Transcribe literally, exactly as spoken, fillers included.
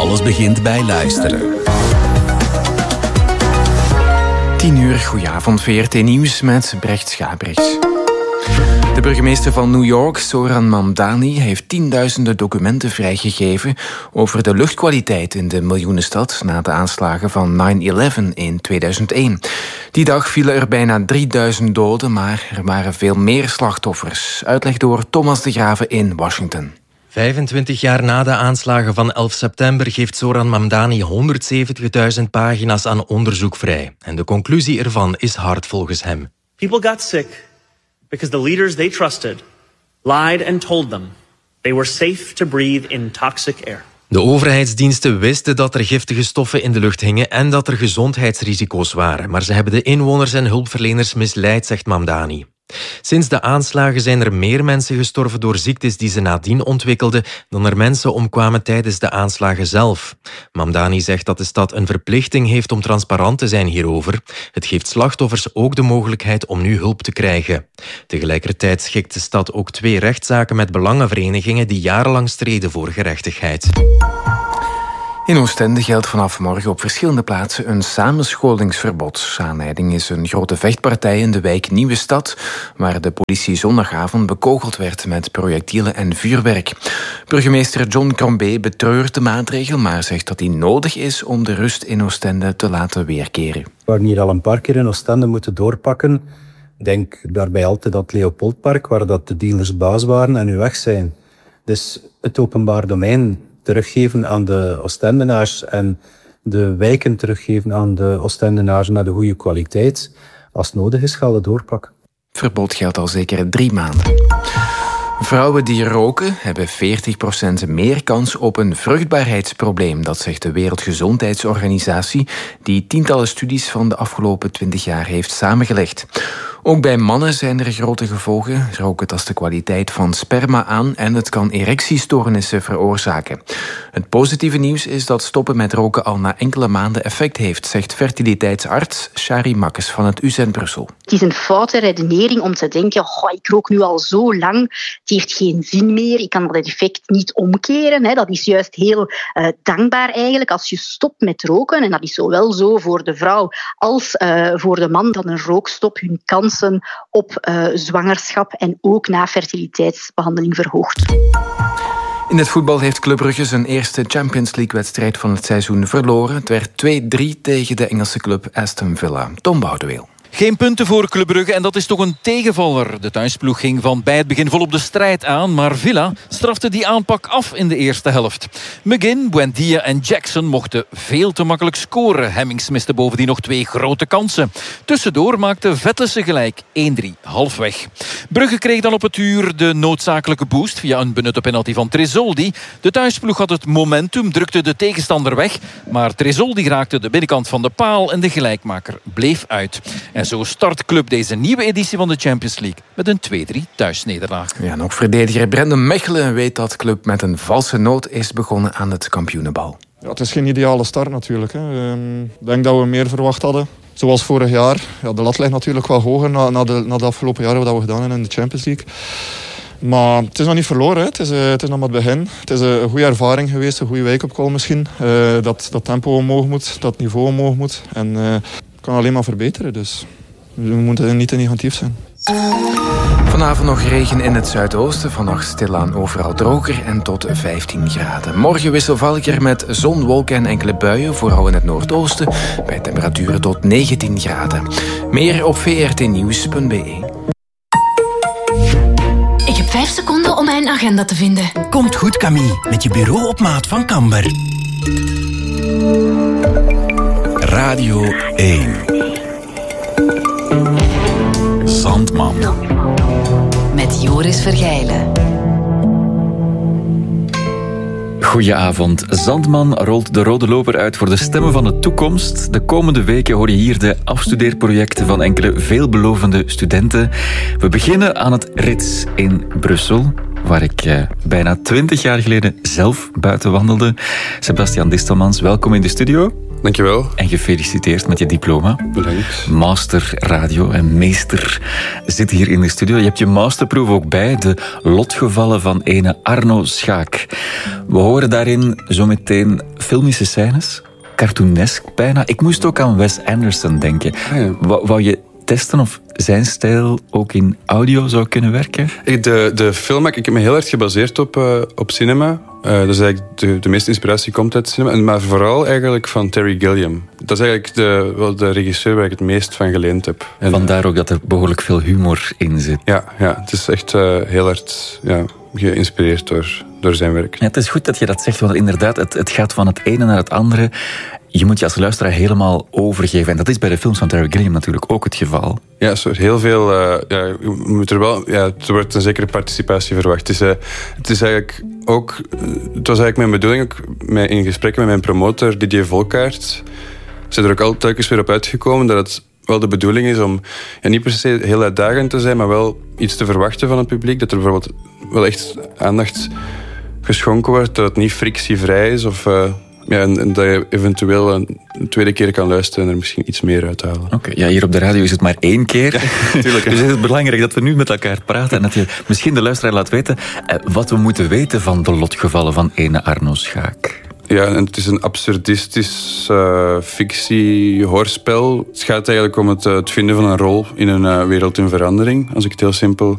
Alles begint bij luisteren. tien uur, goedenavond, V R T Nieuws met Brecht Schabricht. De burgemeester van New York, Zoran Mamdani, heeft tienduizenden documenten vrijgegeven over de luchtkwaliteit in de miljoenenstad na de aanslagen van nine eleven in tweeduizend één. Die dag vielen er bijna drieduizend doden, maar er waren veel meer slachtoffers. Uitleg door Thomas de Grave in Washington. vijfentwintig jaar na de aanslagen van elf september geeft Zoran Mamdani honderdzeventigduizend pagina's aan onderzoek vrij. En de conclusie ervan is hard volgens hem. People got sick because the leaders they trusted lied and told them they were safe to breathe in toxic air. De overheidsdiensten wisten dat er giftige stoffen in de lucht hingen en dat er gezondheidsrisico's waren. Maar ze hebben de inwoners en hulpverleners misleid, zegt Mamdani. Sinds de aanslagen zijn er meer mensen gestorven door ziektes die ze nadien ontwikkelden dan er mensen omkwamen tijdens de aanslagen zelf. Mamdani zegt dat de stad een verplichting heeft om transparant te zijn hierover. Het geeft slachtoffers ook de mogelijkheid om nu hulp te krijgen. Tegelijkertijd schikt de stad ook twee rechtszaken met belangenverenigingen die jarenlang streden voor gerechtigheid. In Oostende geldt vanaf morgen op verschillende plaatsen een samenscholingsverbod. Aanleiding is een grote vechtpartij in de wijk Nieuwe Stad, waar de politie zondagavond bekogeld werd met projectielen en vuurwerk. Burgemeester John Crombie betreurt de maatregel, maar zegt dat die nodig is om de rust in Oostende te laten weerkeren. We hebben hier al een paar keer in Oostende moeten doorpakken. Denk daarbij altijd aan het Leopoldpark, waar dat de dealers baas waren en nu weg zijn. Dus het openbaar domein teruggeven aan de Oostendenaars en de wijken teruggeven aan de Oostendenaars naar de goede kwaliteit. Als het nodig is, gaan we doorpakken. Verbod geldt al zeker drie maanden. Vrouwen die roken hebben veertig procent meer kans op een vruchtbaarheidsprobleem. Dat zegt de Wereldgezondheidsorganisatie, die tientallen studies van de afgelopen twintig jaar heeft samengelegd. Ook bij mannen zijn er grote gevolgen. Roken tast de kwaliteit van sperma aan en het kan erectiestoornissen veroorzaken. Het positieve nieuws is dat stoppen met roken al na enkele maanden effect heeft, zegt fertiliteitsarts Shari Makkes van het U Z Brussel. Het is een foute redenering om te denken, oh, ik rook nu al zo lang, het heeft geen zin meer, ik kan dat effect niet omkeren. Dat is juist heel uh, dankbaar eigenlijk als je stopt met roken. En dat is zowel zo voor de vrouw als uh, voor de man, dat een rookstop hun kansen op uh, zwangerschap en ook na fertiliteitsbehandeling verhoogt. In het voetbal heeft Club Brugge zijn eerste Champions League-wedstrijd van het seizoen verloren. Het werd twee drie tegen de Engelse club Aston Villa. Tom Boudeweel. Geen punten voor Club Brugge en dat is toch een tegenvaller. De thuisploeg ging van bij het begin volop de strijd aan, maar Villa strafte die aanpak af in de eerste helft. McGinn, Buendia en Jackson mochten veel te makkelijk scoren. Hemmings miste bovendien nog twee grote kansen. Tussendoor maakte Vetlesen gelijk één drie, halfweg. Brugge kreeg dan op het uur de noodzakelijke boost via een benutte penalty van Tresoldi. De thuisploeg had het momentum, drukte de tegenstander weg, maar Tresoldi raakte de binnenkant van de paal en de gelijkmaker bleef uit. En zo start Club deze nieuwe editie van de Champions League met een twee drie thuisnederlaag. Ja, en ook verdediger Brendan Mechelen weet dat Club met een valse noot is begonnen aan het kampioenenbal. Ja, het is geen ideale start natuurlijk. Ik um, denk dat we meer verwacht hadden. Zoals vorig jaar. Ja, de lat ligt natuurlijk wel hoger na, na, de, na de afgelopen jaren wat we gedaan hebben in de Champions League. Maar het is nog niet verloren. Hè. Het, is, uh, het is nog maar het begin. Het is uh, een goede ervaring geweest. Een goede wake-up call misschien. Uh, dat dat tempo omhoog moet. Dat niveau omhoog moet. En uh, het kan alleen maar verbeteren. Dus we moeten niet te negatief zijn. Vanavond nog regen in het zuidoosten. Vannacht stilaan overal droger en tot vijftien graden. Morgen wisselvalliger met zon, wolken en enkele buien. Vooral in het noordoosten. Bij temperaturen tot negentien graden. Meer op v r t nieuws punt b e. Ik heb vijf seconden om mijn agenda te vinden. Komt goed, Camille. Met je bureau op maat van Kamber. Radio één. Zandman. Met Joris Vergeilen. Goedenavond. Zandman rolt de rode loper uit voor de stemmen van de toekomst. De komende weken hoor je hier de afstudeerprojecten van enkele veelbelovende studenten. We beginnen aan het R I T S in Brussel, waar ik eh, bijna twintig jaar geleden zelf buiten wandelde. Sebastian Distelmans, welkom in de studio. Dankjewel. En gefeliciteerd met je diploma. Bedankt. Master radio en meester zit hier in de studio. Je hebt je masterproef ook bij, de lotgevallen van ene Arno Schaak. We horen daarin zo meteen filmische scènes, cartoonesk bijna. Ik moest ook aan Wes Anderson denken. Ah, ja. Wou, wou je testen of zijn stijl ook in audio zou kunnen werken? De, de film, ik heb me heel erg gebaseerd op, uh, op cinema. Uh, dus eigenlijk de, de meeste inspiratie komt uit cinema. Maar vooral eigenlijk van Terry Gilliam. Dat is eigenlijk de, wel de regisseur waar ik het meest van geleend heb. En vandaar ook dat er behoorlijk veel humor in zit. Ja, ja het is echt uh, heel hard ja, geïnspireerd door, door zijn werk. Ja, het is goed dat je dat zegt, want inderdaad, het, het gaat van het ene naar het andere. Je moet je als luisteraar helemaal overgeven. En dat is bij de films van Terry Gilliam natuurlijk ook het geval. Ja, er heel veel... Uh, ja, je moet er wel... Ja, er wordt een zekere participatie verwacht. Het is, uh, het is eigenlijk ook... Uh, het was eigenlijk mijn bedoeling, ook met, in gesprekken met mijn promotor Didier Volkaert, zijn er ook altijd telkens weer op uitgekomen dat het wel de bedoeling is om ja, niet per se heel uitdagend te zijn, maar wel iets te verwachten van het publiek. Dat er bijvoorbeeld wel echt aandacht geschonken wordt, dat het niet frictievrij is of... Uh, Ja, en, en dat je eventueel een, een tweede keer kan luisteren en er misschien iets meer uithalen. Oké, okay, ja, hier op de radio is het maar één keer. Ja, tuurlijk, dus het is belangrijk dat we nu met elkaar praten en dat je misschien de luisteraar laat weten eh, wat we moeten weten van de lotgevallen van ene Arno Schaak. Ja, en het is een absurdistisch uh, fictie-hoorspel. Het gaat eigenlijk om het, uh, het vinden van een rol in een uh, wereld in verandering, als ik het heel simpel